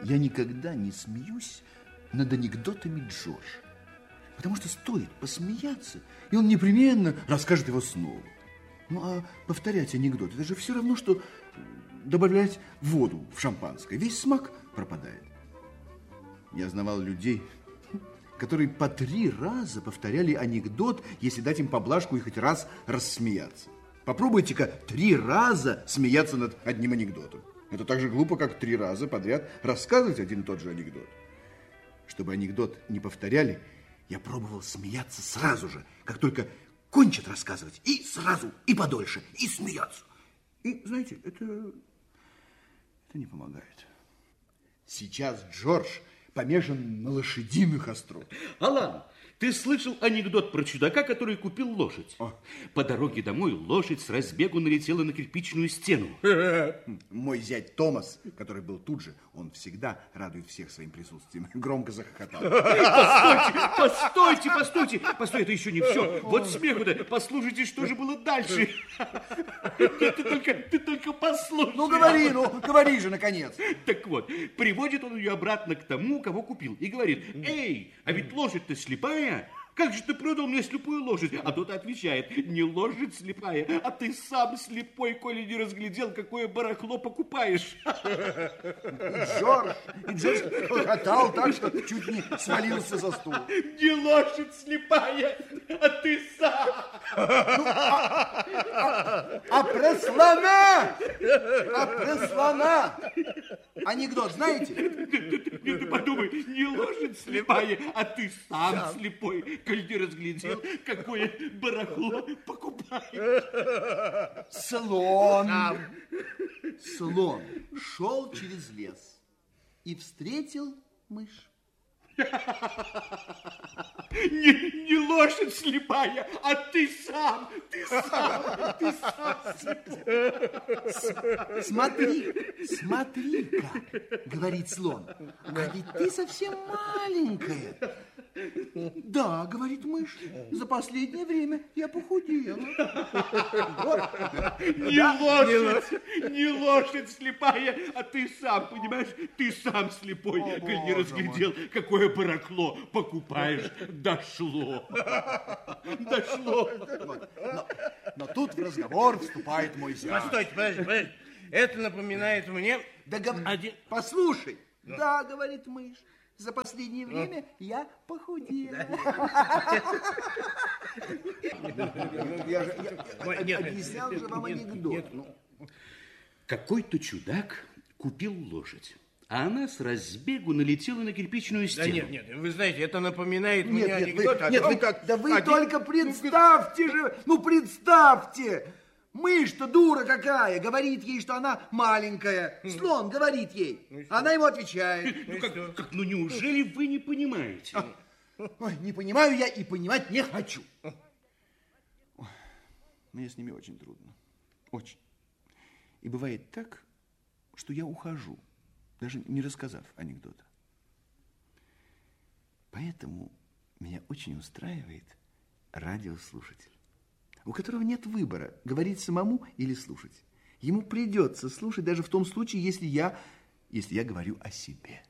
Я никогда не смеюсь над анекдотами Джорджа. Потому что стоит посмеяться, и он непременно расскажет его снова. Ну, а повторять анекдот, это же все равно, что добавлять воду в шампанское. Весь смак пропадает. Я знавал людей, которые по 3 раза повторяли анекдот, если дать им поблажку и хоть раз рассмеяться. Попробуйте-ка 3 раза смеяться над одним анекдотом. Это так же глупо, как 3 раза подряд рассказывать один и тот же анекдот. Чтобы анекдот не повторяли, я пробовал смеяться сразу же, как только кончат рассказывать, и сразу, и подольше, и смеяться. И, знаете, это не помогает. Сейчас Джордж помешан на лошадиных остротах. Алан, ты слышал анекдот про чудака, который купил лошадь? По дороге домой лошадь с разбегу налетела на кирпичную стену. Мой зять Томас, который был тут же, он всегда радует всех своим присутствием, громко захохотал. Постойте, это еще не все. Вот смеху-то, послушайте, что же было дальше. Ты только послушай. Ну, говори же, наконец. Так вот, приводит он ее обратно к тому, кого купил, и говорит: эй, а ведь лошадь-то слепая. Как же ты продал мне слепую лошадь? А тот отвечает: не лошадь слепая, а ты сам слепой, коли не разглядел, какое барахло покупаешь. Джордж хохотал так, что чуть не свалился за стул. Не лошадь слепая, а ты сам. А про слона! Анекдот знаете? Ты подумай, не лошадь слепая, а ты сам слепой, коль не разглядел, какое барахло покупаешь. Слон шел через лес и встретил мышь. Не лошадь слепая, а ты сам слепой. Смотри-ка, говорит слон, а ведь ты совсем маленькая. Да, говорит мышь, за последнее время я похудела. Не лошадь слепая, а ты сам, понимаешь, ты сам слепой, коль не разглядел, какое барахло покупаешь. Дошло. Но тут в разговор вступает мой зять. Постойте, подожди. Это напоминает мне... Послушай. Да, говорит мышь. За последнее время я похудела. Я объяснял же вам анекдот. Какой-то чудак купил лошадь, а она с разбегу налетела на кирпичную стену. Нет, вы знаете, это напоминает мне анекдот о том, как... Да вы только представьте же, представьте! Мышь-то дура какая, говорит ей, что она маленькая. Слон говорит ей, она ему отвечает. Неужели вы не понимаете? Не понимаю я и понимать не хочу. Мне с ними очень трудно. Очень. И бывает так, что я ухожу, даже не рассказав анекдота. Поэтому меня очень устраивает радиослушатель, у которого нет выбора, говорить самому или слушать. Ему придется слушать даже в том случае, если я говорю о себе.